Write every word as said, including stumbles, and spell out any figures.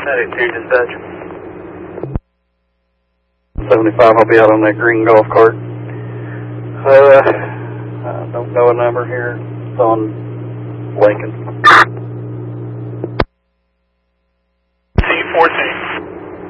ninety-two dispatch. seventy-five, I'll be out on that green golf cart. Uh, I don't know a number here. It's on Lincoln.